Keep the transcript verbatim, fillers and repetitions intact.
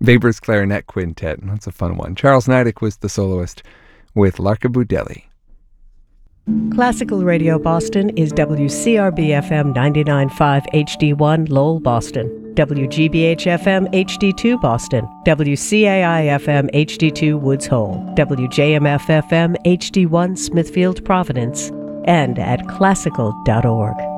Weber's Clarinet Quintet. That's a fun one. Charles Nidick was the soloist with Larkaboo Deli. Classical Radio Boston is W C R B F M ninety-nine point five H D one Lowell, Boston, W G B H F M H D two Boston, W C A I F M H D two Woods Hole, W J M F F M H D one Smithfield, Providence, and at classical dot org.